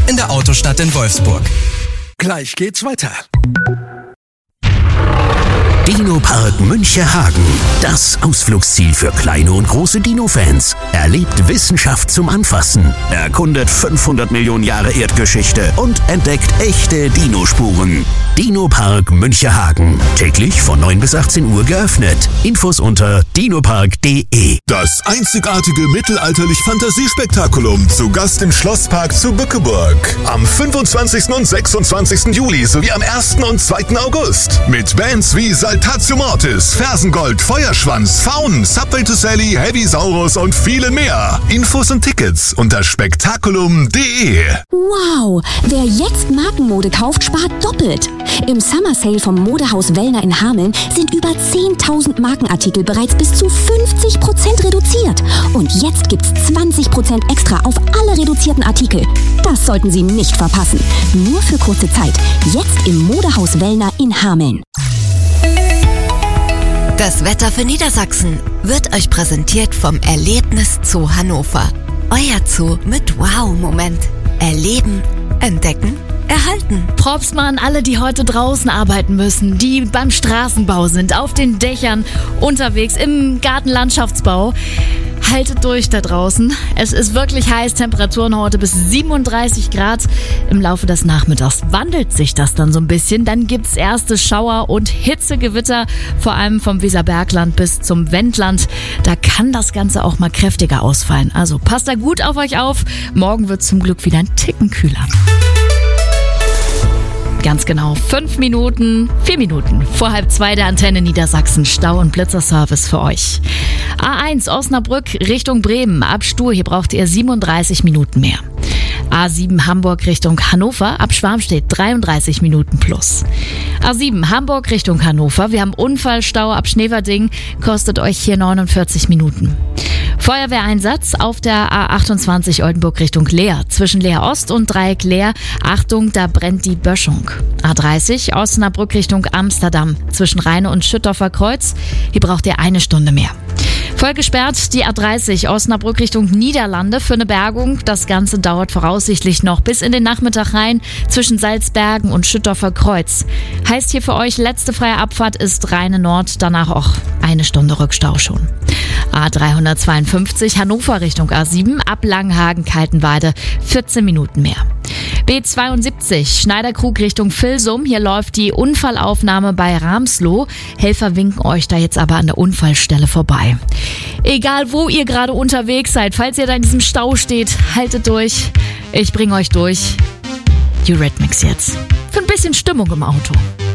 in der Autostadt in Wolfsburg. Gleich geht's weiter. Dino-Park Münchehagen. Das Ausflugsziel für kleine und große Dino-Fans. Erlebt Wissenschaft zum Anfassen, erkundet 500 Millionen Jahre Erdgeschichte und entdeckt echte Dinospuren. Dino-Park Münchehagen. Täglich von 9 bis 18 Uhr geöffnet. Infos unter dinopark.de. Das einzigartige mittelalterlich-Fantasiespektakulum zu Gast im Schlosspark zu Bückeburg. Am 25. und 26. Juli sowie am 1. und 2. August. Mit Bands wie Saltatio Mortis, Fersengold, Feuerschwanz, Faun, Subway to Sally, Heavisaurus und viele mehr. Infos und Tickets unter spektakulum.de. Wow, wer jetzt Markenmode kauft, spart doppelt. Im Summer Sale vom Modehaus Wellner in Hameln sind über 10.000 Markenartikel bereits bis zu 50% reduziert. Und jetzt gibt's 20% extra auf alle reduzierten Artikel. Das sollten Sie nicht verpassen. Nur für kurze Zeit. Jetzt im Modehaus Wellner in Hameln. Das Wetter für Niedersachsen wird euch präsentiert vom Erlebnis Zoo Hannover. Euer Zoo mit Wow-Moment. Erleben, entdecken, erhalten. Props mal an alle, die heute draußen arbeiten müssen, die beim Straßenbau sind, auf den Dächern, unterwegs, im Gartenlandschaftsbau. Haltet durch da draußen. Es ist wirklich heiß, Temperaturen heute bis 37 Grad. Im Laufe des Nachmittags wandelt sich das dann so ein bisschen. Dann gibt's erste Schauer und Hitzegewitter, vor allem vom Weserbergland bis zum Wendland. Da kann das Ganze auch mal kräftiger ausfallen. Also passt da gut auf euch auf. Morgen wird zum Glück wieder ein Ticken kühler. Ganz genau, 4 Minuten vor 1:30 der Antenne Niedersachsen. Stau- und Blitzerservice für euch. A1 Osnabrück Richtung Bremen, ab Stur, hier braucht ihr 37 Minuten mehr. A7 Hamburg Richtung Hannover, ab Schwarmstedt 33 Minuten plus. A7 Hamburg Richtung Hannover, wir haben Unfallstau ab Schneverding, kostet euch hier 49 Minuten. Feuerwehreinsatz auf der A28 Oldenburg Richtung Leer. Zwischen Leer Ost und Dreieck Leer. Achtung, da brennt die Böschung. A30 Osnabrück Richtung Amsterdam. Zwischen Rheine und Schüttorfer Kreuz. Hier braucht ihr 1 Stunde mehr. Voll gesperrt die A30 Osnabrück Richtung Niederlande für eine Bergung. Das Ganze dauert voraussichtlich noch bis in den Nachmittag rein zwischen Salzbergen und Schüttorfer Kreuz. Heißt hier für euch, letzte freie Abfahrt ist Rheine Nord, danach auch 1 Stunde Rückstau schon. A352 Hannover Richtung A7 ab Langenhagen-Kaltenweide 14 Minuten mehr. B72 Schneiderkrug Richtung Vilsum. Hier läuft die Unfallaufnahme bei Ramsloh. Helfer winken euch da jetzt aber an der Unfallstelle vorbei. Egal wo ihr gerade unterwegs seid, falls ihr da in diesem Stau steht, haltet durch. Ich bringe euch durch. Eurythmics jetzt. Für ein bisschen Stimmung im Auto.